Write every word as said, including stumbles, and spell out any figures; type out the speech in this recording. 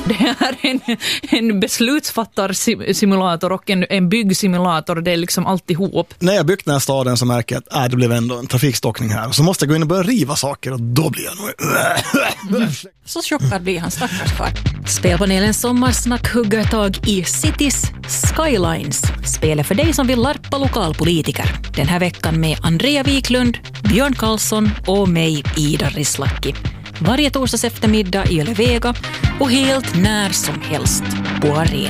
Det är en, en beslutsfattarsimulator och en, en byggsimulator. Det är liksom alltihop. När jag byggt den här staden så märker jag att äh, det blev ändå en trafikstockning här. Så måste jag gå in och börja riva saker och då blir jag nog... Så chockad blir han, stackars kvar. Spelpanelens sommarsnack hugger tag i Cities Skylines. Spelet för dig som vill larpa lokalpolitiker. Den här veckan med Andrea Wiklund, Björn Karlsson och mig, Ida Rislaki. Varje torsdags eftermiddag i Yle Vega och helt när som helst på Arena.